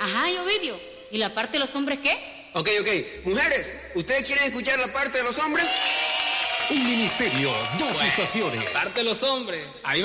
Ajá, y Ovidio, ¿y la parte de los hombres qué? Ok. Mujeres, ¿ustedes quieren escuchar la parte de los hombres? Un ministerio, dos estaciones. Parte de los hombres. Ahí